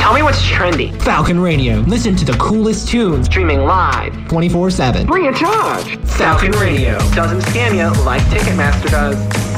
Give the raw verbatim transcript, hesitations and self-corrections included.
Tell me what's trendy. Falcon Radio. Listen to the coolest tunes. Streaming live. twenty-four seven. Free of charge. Falcon Radio. Doesn't scam you like Ticketmaster does.